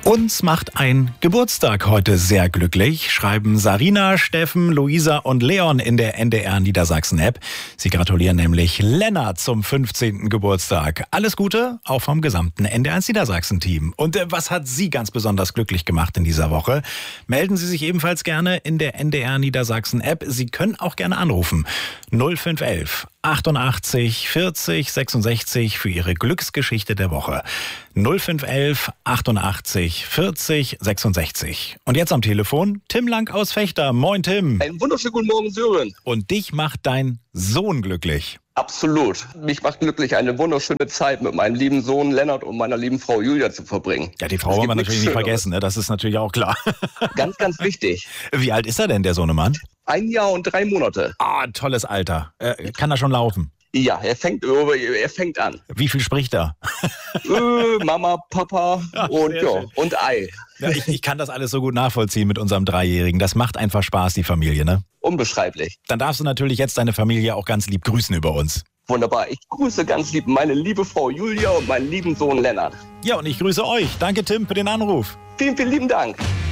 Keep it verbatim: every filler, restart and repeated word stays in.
Uns macht ein Geburtstag heute sehr glücklich, schreiben Sarina, Steffen, Luisa und Leon in der N D R Niedersachsen-App. Sie gratulieren nämlich Lennart zum fünfzehnten Geburtstag. Alles Gute, auch vom gesamten N D R eins Niedersachsen-Team. Und äh, was hat Sie ganz besonders glücklich gemacht in dieser Woche? Melden Sie sich ebenfalls gerne in der N D R Niedersachsen-App. Sie können auch gerne anrufen. null fünf elf achtundachtzig vierzig sechsundsechzig für Ihre Glücksgeschichte der Woche. null fünf elf achtundachtzig vierzig sechsundsechzig. Und jetzt am Telefon Tim Lang aus Vechta. Moin Tim. Einen wunderschönen guten Morgen, Sören. Und dich macht dein Sohn glücklich. Absolut. Mich macht glücklich, eine wunderschöne Zeit mit meinem lieben Sohn Lennart und meiner lieben Frau Julia zu verbringen. Ja, die Frau wollen wir natürlich nicht vergessen, ne? Das ist natürlich auch klar. Ganz, ganz wichtig. Wie alt ist er denn, der Sohnemann? Ein Jahr und drei Monate. Ah, tolles Alter. Äh, kann er schon laufen? Ja, er fängt, er fängt an. Wie viel spricht er? äh, Mama, Papa Ach, und, sehr ja, schön. und Ei. Ja, ich, ich kann das alles so gut nachvollziehen mit unserem Dreijährigen. Das macht einfach Spaß, die Familie, ne? Unbeschreiblich. Dann darfst du natürlich jetzt deine Familie auch ganz lieb grüßen über uns. Wunderbar. Ich grüße ganz lieb meine liebe Frau Julia und meinen lieben Sohn Lennart. Ja, und ich grüße euch. Danke, Tim, für den Anruf. Vielen, vielen lieben Dank.